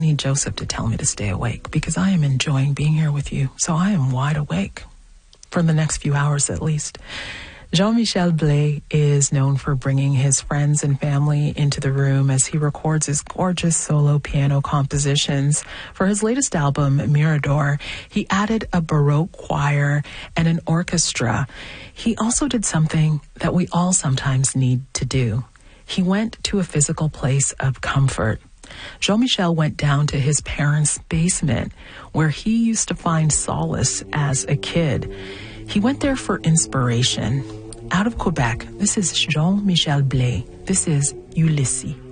need Joseph to tell me to stay awake because I am enjoying being here with you. So I am wide awake for the next few hours at least. Jean-Michel Blais is known for bringing his friends and family into the room as he records his gorgeous solo piano compositions. For his latest album, Mirador, he added a Baroque choir and an orchestra. He also did something that we all sometimes need to do. He went to a physical place of comfort. Jean-Michel went down to his parents' basement, where he used to find solace as a kid. He went there for inspiration. Out of Quebec, this is Jean-Michel Blais. This is Ulysses.